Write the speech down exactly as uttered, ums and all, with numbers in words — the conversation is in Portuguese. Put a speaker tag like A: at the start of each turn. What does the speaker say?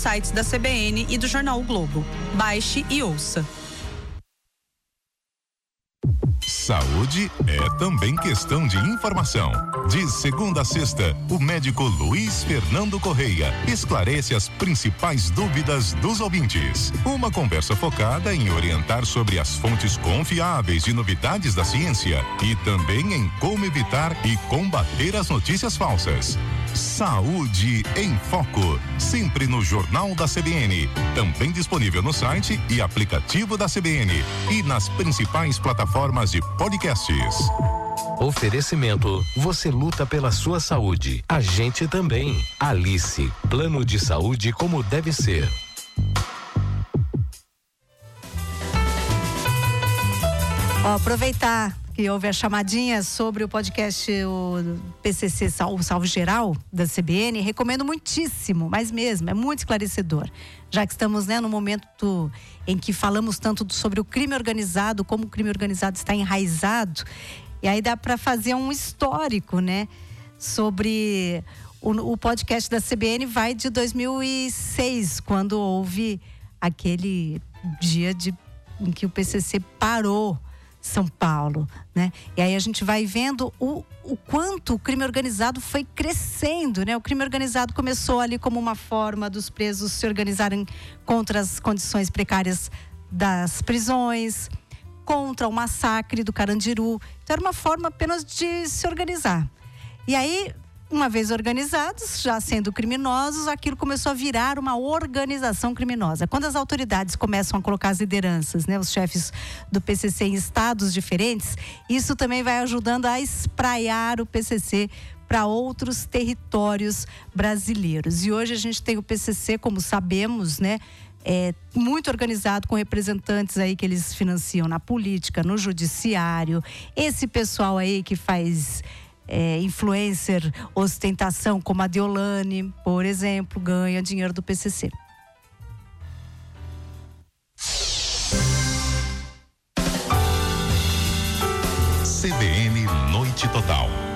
A: sites da C B N e do jornal O Globo. Baixe e ouça.
B: Saúde é também questão de informação. De segunda a sexta, o médico Luiz Fernando Correia esclarece as principais dúvidas dos ouvintes. Uma conversa focada em orientar sobre as fontes confiáveis de novidades da ciência e também em como evitar e combater as notícias falsas. Saúde em Foco, sempre no Jornal da C B N, também disponível no site e aplicativo da C B N e nas principais plataformas de podcasts.
C: Oferecimento, você luta pela sua saúde, a gente também. Alice, plano de saúde como deve ser.
D: Ó, aproveitar que houve a chamadinha sobre o podcast o P C C Salvo, Salvo Geral da C B N, recomendo muitíssimo, mas mesmo, é muito esclarecedor. Já que estamos, né, no momento em que falamos tanto sobre o crime organizado, como o crime organizado está enraizado, e aí dá para fazer um histórico, né, sobre o, o podcast da C B N vai de dois mil e seis, quando houve aquele dia de, em que o P C C parou São Paulo, né? E aí a gente vai vendo o, o quanto o crime organizado foi crescendo, né? O crime organizado começou ali como uma forma dos presos se organizarem contra as condições precárias das prisões, contra o massacre do Carandiru. Então era uma forma apenas de se organizar. E aí, uma vez organizados, já sendo criminosos, aquilo começou a virar uma organização criminosa. Quando as autoridades começam a colocar as lideranças, né, os chefes do P C C em estados diferentes, isso também vai ajudando a espraiar o P C C para outros territórios brasileiros. E hoje a gente tem o P C C, como sabemos, né, é muito organizado, com representantes aí que eles financiam na política, no judiciário. Esse pessoal aí que faz É, influencer, ostentação, como a Deolane, por exemplo, ganha dinheiro do P C C.
B: C B N Noite Total.